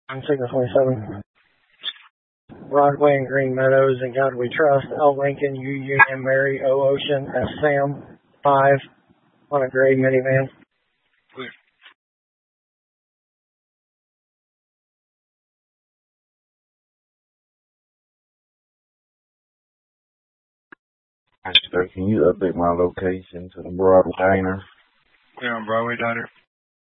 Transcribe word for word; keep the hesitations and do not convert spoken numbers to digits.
I'm Signal twenty-seven. Broadway and Green Meadows and God We Trust. L. Lincoln, U Union, Mary, O Ocean, S. Sam, five on a gray minivan. Clear. Sir, can you update my location to the Broadway Diner? Clear on Broadway Diner.